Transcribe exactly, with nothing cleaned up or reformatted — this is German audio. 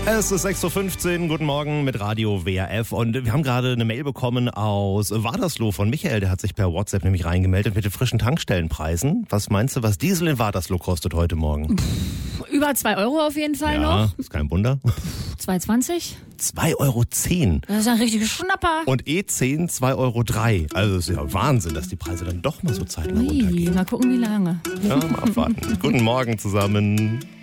Es ist sechs Uhr fünfzehn, guten Morgen mit Radio W R F und wir haben gerade eine Mail bekommen aus Wadersloh von Michael, der hat sich per WhatsApp nämlich reingemeldet mit den frischen Tankstellenpreisen. Was meinst du, was Diesel in Wadersloh kostet heute Morgen? Pff, über zwei Euro auf jeden Fall ja, noch. ist kein Wunder. zwei zwanzig? zwei Euro zehn. Das ist ein richtiger Schnapper. Und E zehn zwei Euro drei. Also ist ja Wahnsinn, dass die Preise dann doch mal so zeitnah Ui, runtergehen. mal gucken, wie lange. Ja, mal abwarten. Guten Morgen zusammen.